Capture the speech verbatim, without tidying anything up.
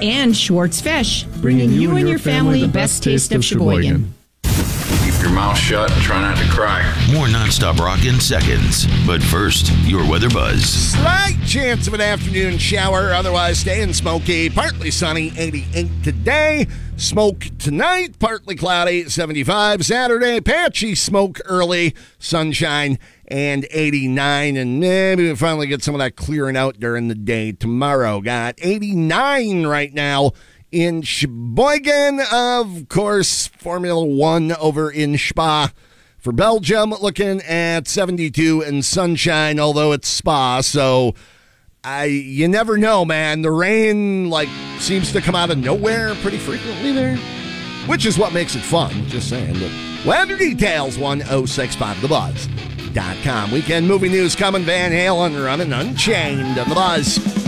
And Schwartz Fish, bringing you, you and your family the best taste of Sheboygan. Keep your mouth shut and try not to cry. More nonstop rock in seconds. But first, your weather buzz. Slight chance of an afternoon shower, otherwise staying smoky. Partly sunny, eighty-eight today. Smoke tonight, partly cloudy, seventy-five. Saturday, patchy smoke early, sunshine, and eighty-nine. And maybe we'll finally get some of that clearing out during the day tomorrow. Got eighty-nine right now in Sheboygan. Of course, Formula One over in Spa for Belgium, looking at seventy-two and sunshine, although it's Spa, so I you never know, man. The rain, like, seems to come out of nowhere pretty frequently there, which is what makes it fun, just saying. But weather details, one oh six five the buzz dot com. Weekend movie news coming, Van Halen running Unchained on The Buzz.